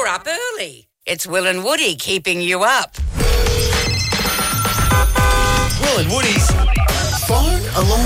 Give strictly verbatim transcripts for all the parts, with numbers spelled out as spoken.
You're up early. It's Will and Woody keeping you up. Will and Woody's Phone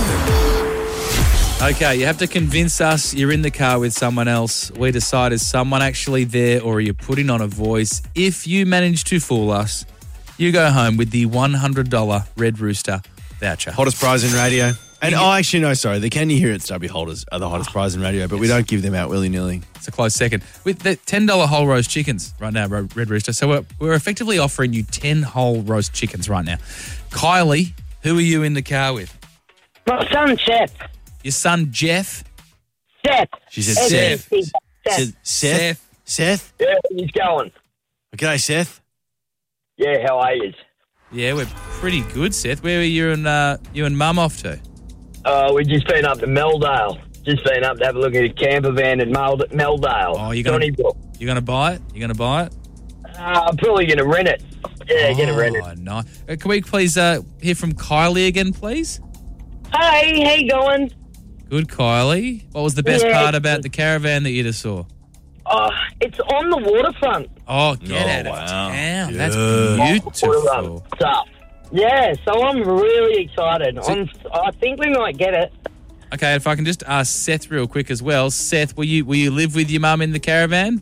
Alarm. Okay, you have to convince us you're in the car with someone else. We decide is someone actually there or are you putting on a voice. If you manage to fool us, you go home with the one hundred dollars Red Rooster voucher. Hottest prize in radio. And, oh, actually, no, sorry. The Can You Hear It Stubby holders are the hottest prize in radio, but we don't give them out willy-nilly. It's a close second. With the ten dollars whole roast chickens right now, Red Rooster. So we're, we're effectively offering you ten whole roast chickens right now. Kylie, who are you in the car with? My son, Seth. Your son, Jeff? Seth. She said Seth. Seth. Seth. Said Seth? Seth? Yeah, he's going. Okay, Seth. Yeah, how are you? Yeah, we're pretty good, Seth. Where are you and, uh, you and Mum off to? Uh, we've just been up to Meldale. Just been up to have a look at a camper van in Mel- Meldale. Oh, you're going Donnybrook. you're gonna buy it? You're going to buy it? Uh, I'm probably going to rent it. Yeah, oh, going to rent it. Oh, nice. Uh, can we please uh, hear from Kylie again, please? Hey, how you going? Good, Kylie. What was the best Yeah. part about the caravan that you just saw? Oh, it's on the waterfront. Oh, get Oh, out of wow. town. Yeah. That's Waterfront beautiful. stuff. Yeah, so I'm really excited. I'm, I think we might get it. Okay, if I can just ask Seth real quick as well. Seth, will you will you live with your mum in the caravan?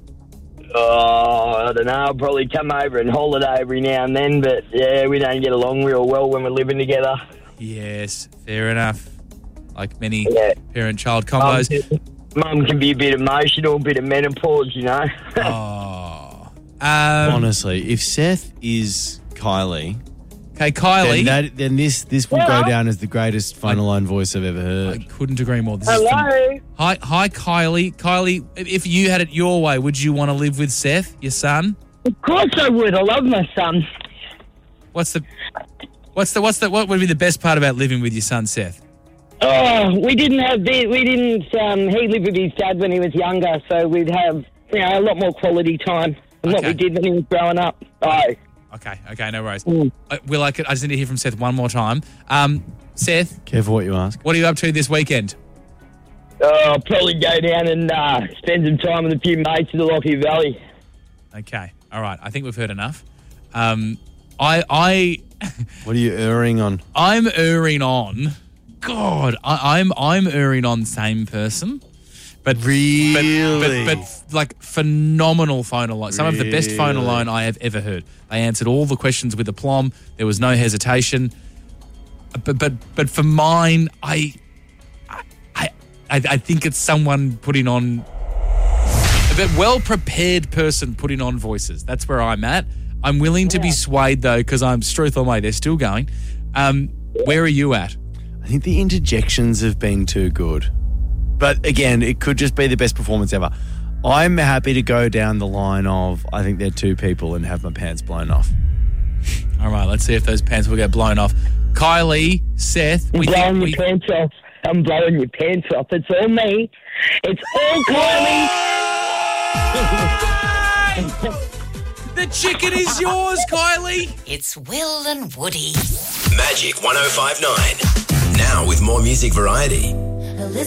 Oh, I don't know. I'll probably come over and holiday every now and then, but yeah, we don't get along real well when we're living together. Yes, fair enough. Like many Yeah. parent-child Mum combos. can, Mum can be a bit emotional, a bit of menopause, you know. Oh. Um, Honestly, if Seth is Kylie, okay, then, Kylie. that, then this this will Yeah. go down as the greatest phone line voice I've ever I heard. couldn't agree more. This is Hello. from- hi, hi, Kylie. Kylie, if you had it your way, would you want to live with Seth, your son? Of course I would. I love my son. What's the, what's the, what's the, what would be the best part about living with your son, Seth? Oh, we didn't have the, we didn't. Um, he lived with his dad when he was younger, so we'd have you know a lot more quality time than what Okay. we did when he was growing up. Oh, Okay, okay, no worries. Mm. Uh, Will, I, could, I just need to hear from Seth one more time. Um, Seth, Careful what you ask. what are you up to this weekend? oh, I'll probably go down and uh, spend some time with a few mates in the Lockyer Valley. Okay, all right. I think we've heard enough. Um, I, I, What are you erring on? I'm erring on. God, I, I'm, I'm erring on same person. But Really? but, but, but like phenomenal phone alone. Some of the best phone Really? alone I have ever heard. They answered all the questions with aplomb. There was no hesitation. But but but for mine, I I I, I think it's someone putting on a bit well prepared person putting on voices. That's where I'm at. I'm willing to be swayed though because I'm Struth on way. They're still going. Um, where are you at? I think the interjections have been too good. But again, it could just be the best performance ever. I'm happy to go down the line of I think they're two people and have my pants blown off. All right, let's see if those pants will get blown off. Kylie, Seth, we blowing think your we, pants off. I'm blowing your pants off. It's all me. It's all Kylie. the chicken is yours, Kylie. It's Will and Woody. Magic one oh five point nine. Now with more music variety.